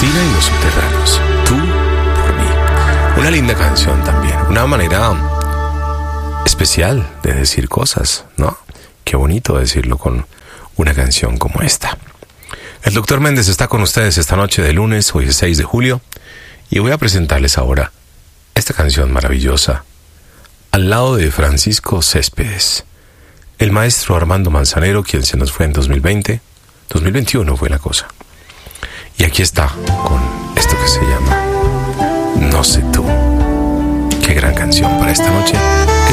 cortina y los subterráneos. Tú por mí. Una linda canción también. Una manera especial de decir cosas, ¿no? Qué bonito decirlo con una canción como esta. El Dr. Méndez está con ustedes esta noche de lunes, hoy es 6 de julio, y voy a presentarles ahora esta canción maravillosa, al lado de Francisco Céspedes, el maestro Armando Manzanero, quien se nos fue en 2021 fue la cosa. Y aquí está, con esto que se llama No sé tú. Qué gran canción para esta noche.